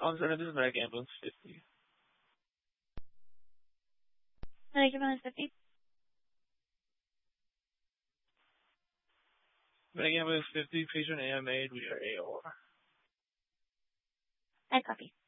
Alternative Medic Ambulance 50. Medic Ambulance 50. Medic Ambulance 50, patient AMA'd, we are AOR. I copy.